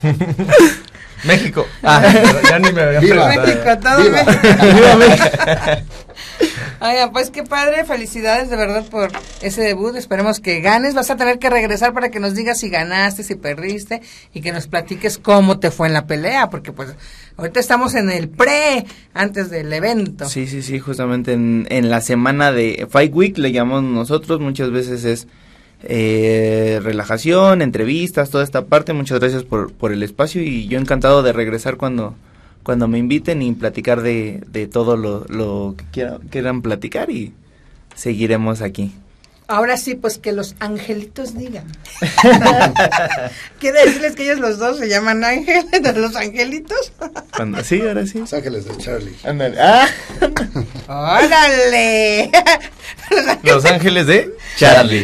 México. Ya ni me había Viva México, todo Viva. México. Viva México. Oiga, pues qué padre, felicidades de verdad por ese debut, esperemos que ganes, vas a tener que regresar para que nos digas si ganaste, si perdiste y que nos platiques cómo te fue en la pelea, porque pues ahorita estamos en el antes del evento. Sí, justamente en la semana de Fight Week le llamamos nosotros, muchas veces es relajación, entrevistas, toda esta parte. Muchas gracias por el espacio y yo encantado de regresar cuando me inviten y platicar de todo lo que quieran platicar y seguiremos aquí. Ahora sí, pues que los angelitos digan. Quiere decirles que ellos los dos se llaman ángeles, los angelitos. Sí, ahora sí. Los Ángeles de Charlie. Ándale. ¡Órale! Los Ángeles de Charlie.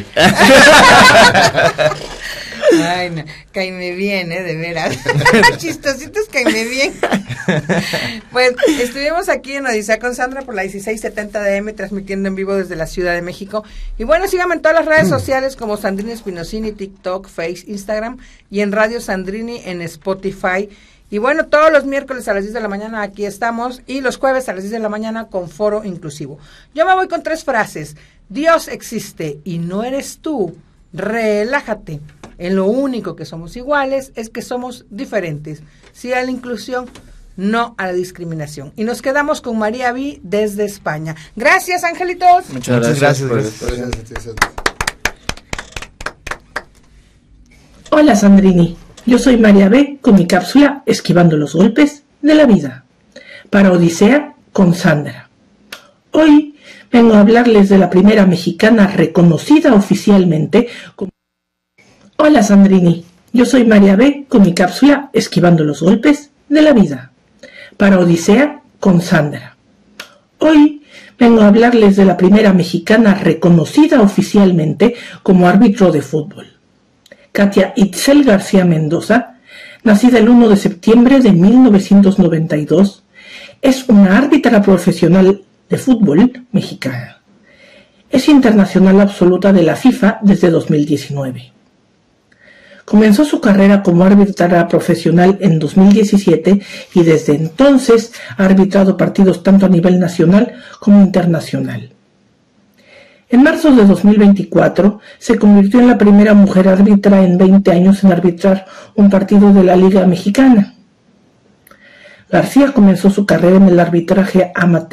Ay, no, caíme bien, de veras. Chistositos, caíme bien. Pues estuvimos aquí en Odisea con Sandra por la 1670 de AM, transmitiendo en vivo desde la Ciudad de México. Y bueno, síganme en todas las redes sociales como Sandrini Espinosini, TikTok, Face, Instagram y en Radio Sandrini en Spotify. Y bueno, todos los miércoles a las 10 de la mañana aquí estamos y los jueves a las 10 de la mañana con Foro Inclusivo. Yo me voy con 3 frases. Dios existe y no eres tú. Relájate. En lo único que somos iguales es que somos diferentes. Sí a la inclusión, no a la discriminación. Y nos quedamos con María B. desde España. Gracias, angelitos. Muchas gracias. Hola Sandrini, yo soy María B. con mi cápsula Esquivando los golpes de la vida. Para Odisea con Sandra. Hoy vengo a hablarles de la primera mexicana reconocida oficialmente como... Hola Sandrini, yo soy María B. con mi cápsula Esquivando los golpes de la vida. Para Odisea con Sandra. Hoy vengo a hablarles de la primera mexicana reconocida oficialmente como árbitro de fútbol. Katia Itzel García Mendoza, nacida el 1 de septiembre de 1992, es una árbitra profesional de fútbol mexicana. Es internacional absoluta de la FIFA desde 2019. Comenzó su carrera como árbitra profesional en 2017 y desde entonces ha arbitrado partidos tanto a nivel nacional como internacional. En marzo de 2024 se convirtió en la primera mujer árbitra en 20 años en arbitrar un partido de la Liga Mexicana. García comenzó su carrera en el arbitraje amateur